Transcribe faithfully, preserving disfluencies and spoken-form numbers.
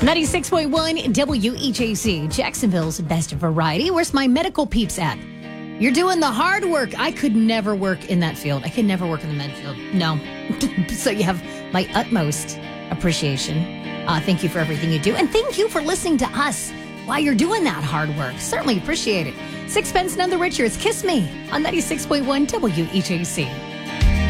ninety-six point one W E J C, Jacksonville's best variety. Where's my medical peeps at? You're doing the hard work. I could never work in that field. I could never work in the med field. No. So you have my utmost appreciation. Uh, thank you for everything you do. And thank you for listening to us while you're doing that hard work. Certainly appreciate it. Sixpence None the Richer. It's Kiss Me on ninety-six point one W E J C.